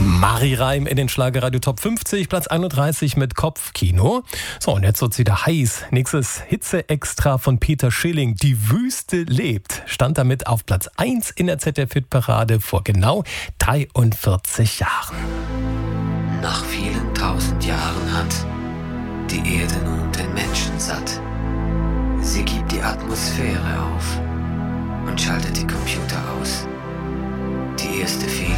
Mari Reim in den Schlagerradio Top 50, Platz 31 mit Kopfkino. So, und jetzt wird's wieder heiß. Nächstes Hitze-Extra von Peter Schilling, Die Wüste lebt, stand damit auf Platz 1 in der ZDF-Hitparade vor genau 43 Jahren. Nach vielen tausend Jahren hat die Erde nun den Menschen satt. Sie gibt die Atmosphäre auf und schaltet die Computer aus. Die erste Fehler